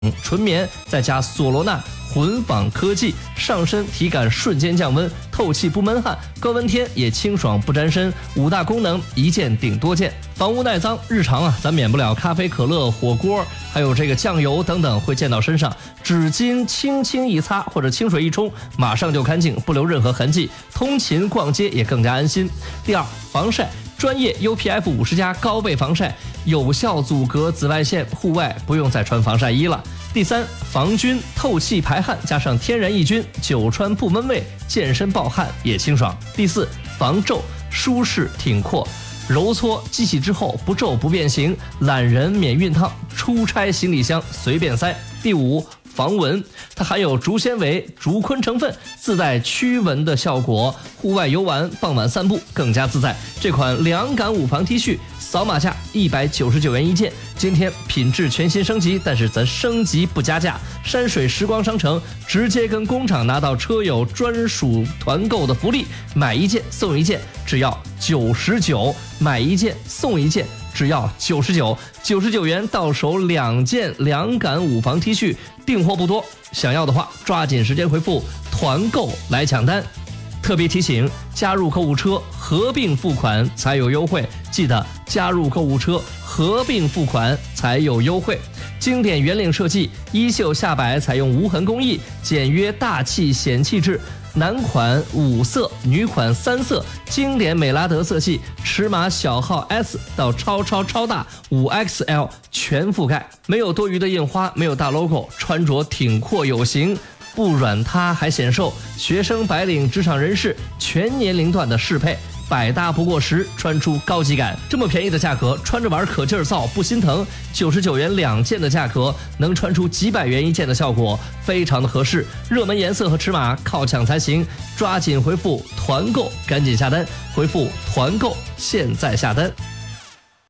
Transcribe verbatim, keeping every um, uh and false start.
纯棉再加索罗纳混纺科技，上身体感瞬间降温，透气不闷汗，高温天也清爽不沾身。五大功能一件顶多件，防污耐脏。日常啊，咱免不了咖啡、可乐、火锅，还有这个酱油等等会溅到身上，纸巾轻轻一擦或者清水一冲，马上就干净，不留任何痕迹。通勤逛街也更加安心。第二，防晒。专业 U P F 五十加高倍防晒，有效阻隔紫外线，户外不用再穿防晒衣了。第三，防菌透气排汗，加上天然抑菌，久穿不闷味，健身暴汗也清爽。第四，防皱舒适挺阔，揉搓机洗之后不皱不变形，懒人免熨烫，出差行李箱随便塞。第五，防蚊，它含有竹纤维、竹昆成分，自带驱蚊的效果。户外游玩、傍晚散步更加自在。这款凉感五防 T 恤，扫码价一百九十九元一件。今天品质全新升级，但是咱升级不加价。山水时光商城直接跟工厂拿到车友专属团购的福利，买一件送一件，只要九十九；买一件送一件。只要九十九，九十九元到手两件凉感五防 T 恤，订货不多，想要的话抓紧时间回复团购来抢单。特别提醒，加入购物车合并付款才有优惠，记得加入购物车合并付款才有优惠。经典圆领设计，衣袖下摆采用无痕工艺，简约大气显气质。男款五色，女款三色，经典美拉德色系，尺码小号 S 到超超超大 五 X L 全覆盖，没有多余的印花，没有大 logo， 穿着挺阔有型，不软塌还显瘦。学生、白领、职场人士全年龄段的适配，百搭不过时，穿出高级感。这么便宜的价格，穿着玩可劲儿造不心疼。九十九元两件的价格，能穿出几百元一件的效果，非常的合适。热门颜色和尺码靠抢才行，抓紧回复团购，赶紧下单。回复团购，现在下单。